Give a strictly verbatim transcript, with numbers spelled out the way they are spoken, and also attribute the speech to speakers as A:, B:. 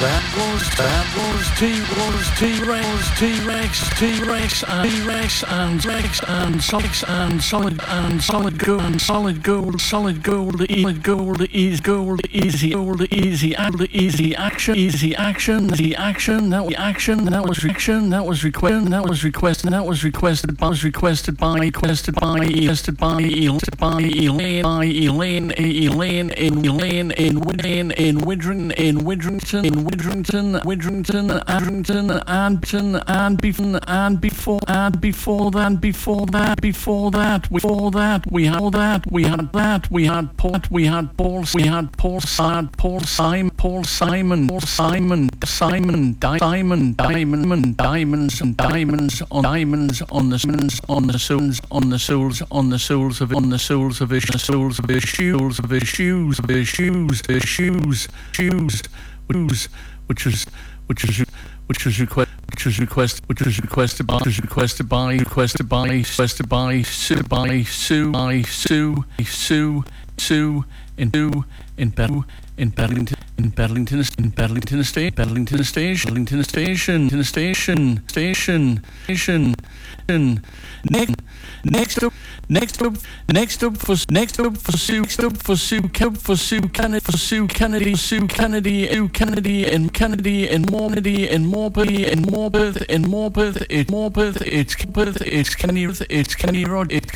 A: That was that was T was T-Rex T-Rex T-Rex and T-Rex and Rex and Solix and solid and solid gold and solid gold solid gold easy gold easy gold easy gold easy and easy action easy action the action that was action that was action that was requested that was requested that was requested by was requested by requested by requested by by Elaine by Elaine Elaine in Elaine in Widrin in Widrin in Widrington in Widrington Widrington Adrington and and before and before and before that before that before that before that we had that we had that we had Paul we had Paul we had Paul Sad Paul Simon Paul Simon Paul Simon Simon Simon Diamond Diamonds and diamonds on diamonds on the soles on the soles on the soles on the soles of on the soles of his soles of his shoes of his shoes of his shoes his shoes shoes shoes which was which was which was request which was request which was requested by was requested by requested by requested by Sue by Sue by Sue Sue Sue in Sue in Bell in Bedlington in Bedlington in Bedlington State Bedlington Station Bedlington Station Station Station Station Station next next up next up next up for next up for Sue next up for Sue for Sue Kennedy for Sue Kennedy Sue Kennedy Sue Kennedy and Kennedy and Morpeth and Morpeth and Morpeth and Morpeth it's Morpeth it's Morpeth it's Kenny it's Kenny Rod it's